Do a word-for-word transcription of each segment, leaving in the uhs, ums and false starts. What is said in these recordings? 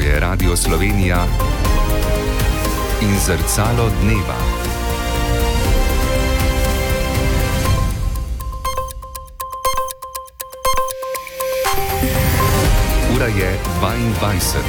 je Radio Slovenija in Zrcalo dneva. Ura je dvaindvajset.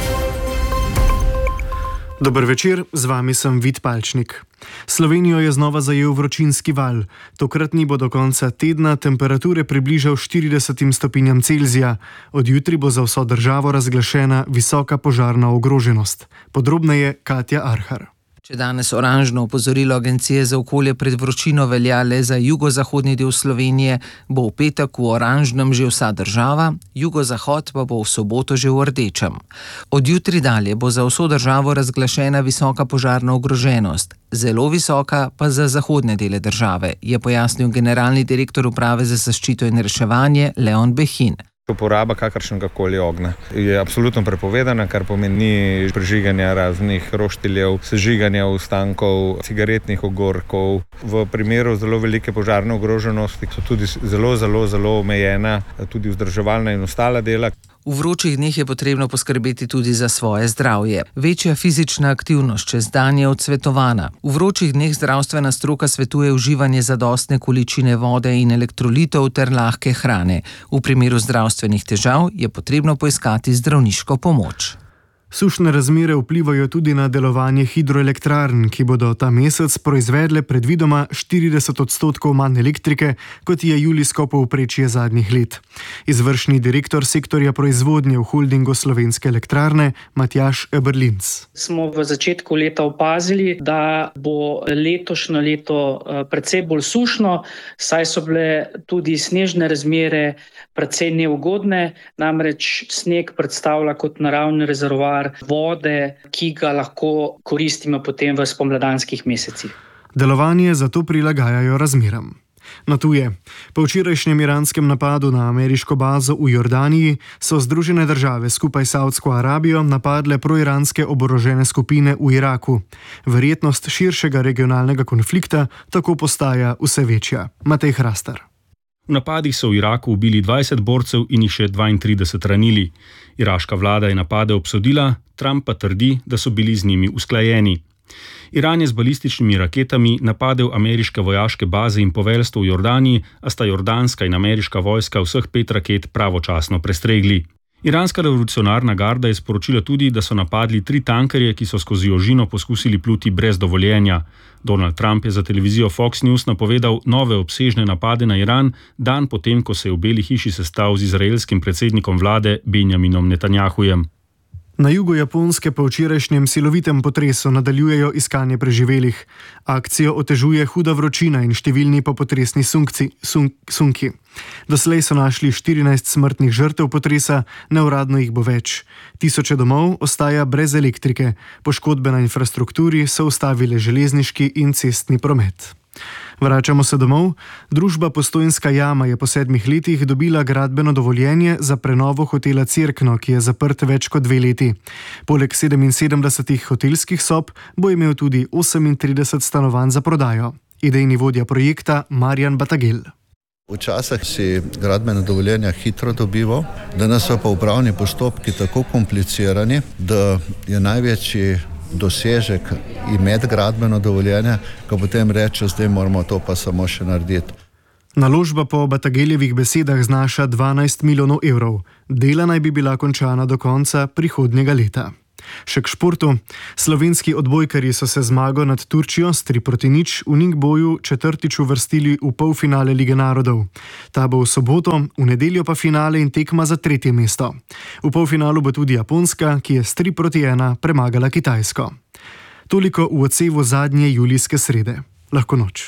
Dober večer, z vami sem Vid Palčnik. Slovenijo je znova zajel vročinski val. Tokratni bo do konca tedna temperature približal štiridesetim stopinjam Celzija. Od jutri bo za vso državo razglašena visoka požarna ogroženost. Podrobneje Katja Arhar. Če danes oranžno opozorilo Agencije za okolje pred vročino velja le za jugozahodni del Slovenije, bo v petek v oranžnem že vsa država, jugozahod pa bo v soboto že v rdečem. Od jutri dalje bo za vso državo razglašena visoka požarna ogroženost, zelo visoka pa za zahodne dele države, je pojasnil generalni direktor Uprave za zaščito in reševanje Leon Behin. Uporaba kakršnega koli ognja je absolutno prepovedana, kar pomeni prižiganja raznih roštiljev, sežiganja ostankov, cigaretnih ogorkov. V primeru zelo velike požarne ogroženosti so tudi zelo, zelo, zelo omejena tudi vzdrževalna in ostala dela. V vročih dneh je potrebno poskrbeti tudi za svoje zdravje. Večja fizična aktivnost čez dan je odsvetovana. V vročih dneh zdravstvena stroka svetuje uživanje zadostne količine vode in elektrolitov ter lahke hrane. V primeru zdravstvenih težav je potrebno poiskati zdravniško pomoč. Sušne razmere vplivajo tudi na delovanje hidroelektrarn, ki bodo ta mesec proizvedle predvidoma štirideset odstotkov manj elektrike, kot je julijsko povprečje zadnjih let. Izvršni direktor sektorja proizvodnje v holdingu Slovenske elektrarne Matjaž Eberlinc. Smo v začetku leta opazili, da bo letošnje leto precej bolj sušno, saj so bile tudi snežne razmere precej neugodne, namreč sneg predstavlja kot naravni rezervoar vode, ki ga lahko koristimo potem v spomladanskih mesecih. Delovanje zato prilagajajo razmeram. Na tuje. Po včerajšnjem iranskem napadu na ameriško bazo v Jordaniji so Združene države skupaj s Savdsko Arabijo napadle proiranske oborožene skupine v Iraku. Verjetnost širšega regionalnega konflikta tako postaja vse večja. Matej Hrastar. V napadih so v Iraku ubili dvajset borcev in jih še dvaintrideset ranili. Iraška vlada je napade obsodila, Trump pa trdi, da so bili z njimi usklajeni. Iran je z balističnimi raketami napadel ameriške vojaške baze in poveljstvo v Jordaniji, a sta jordanska in ameriška vojska vseh pet raket pravočasno prestregli. Iranska revolucionarna garda je sporočila tudi, da so napadli tri tankerje, ki so skozi ožino poskusili pluti brez dovoljenja. Donald Trump je za televizijo Fox News napovedal nove obsežne napade na Iran, dan potem, ko se je v Beli hiši sestal z izraelskim predsednikom vlade Benjaminom Netanjahujem. Na jugu Japonske po včerajšnjem silovitem potresu nadaljujejo iskanje preživelih. Akcijo otežuje huda vročina in številni popotresni sunkci, sunk, sunki. Doslej so našli štirinajst smrtnih žrtev potresa, neuradno jih bo več. Tisoče domov ostaja brez elektrike, poškodbe na infrastrukturi so ustavile železniški in cestni promet. Vračamo se domov. Družba Postojnska jama je po sedmih letih dobila gradbeno dovoljenje za prenovo hotela Cerkno, ki je zaprt več kot dve leti. Poleg sedeminsedemdesetih hotelskih sob bo imel tudi osemintrideset stanovanj za prodajo. Idejni vodja projekta Marjan Batagel. Včasih si gradbeno dovoljenje hitro dobival, danes so pa upravni postopki tako komplicirani, da je največji dosežek imeti gradbeno dovoljenje, ko potem reče, zdaj moramo to pa samo še narediti. Naložba po Batageljevih besedah znaša dvanajst milijonov evrov. Dela naj bi bila končana do konca prihodnjega leta. Še k športu. Slovenski odbojkarji so se zmago nad Turčijo s tri proti nič v Ningboju četrtič uvrstili v polfinale Lige narodov. Ta bo v soboto, v nedeljo pa finale in tekma za tretje mesto. V polfinalu bo tudi Japonska, ki je s tri proti ena premagala Kitajsko. Toliko v odsevu zadnje julijske srede. Lahko noč.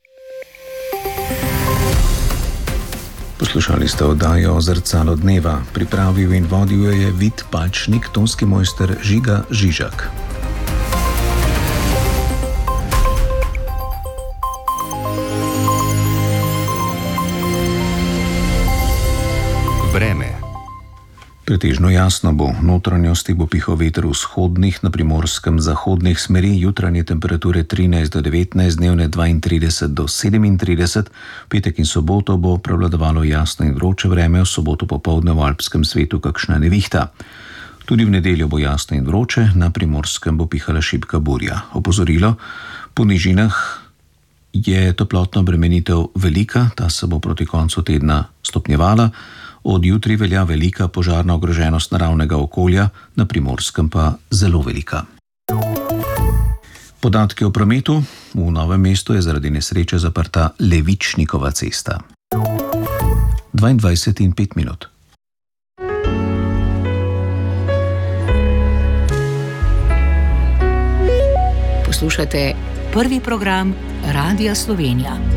Poslušali ste oddajo Zrcalo dneva. Pripravil in vodil je Vid Palčnik, tonski mojster Žiga Žižak. Vreme. Pretežno jasno bo, v notranjosti bo pihal veter vzhodnih, na Primorskem zahodnih smeri, jutranje temperature trinajst do devetnajst, dnevne dvaintrideset do sedemintrideset, petek in soboto bo prevladovalo jasno in vroče vreme, v soboto popoldne v alpskem svetu kakšna nevihta. Tudi v nedeljo bo jasno in vroče, na Primorskem bo pihala šibka burja. Opozorilo, po nižinah je toplotna obremenitev velika, ta se bo proti koncu tedna stopnjevala. Od jutri velja velika požarna ogroženost naravnega okolja, na Primorskem pa zelo velika. Podatki o prometu. V Novem mestu je zaradi nesreče zaprta Levičnikova cesta. dvaindvajset in pet minut. Poslušate prvi program Radia Slovenija.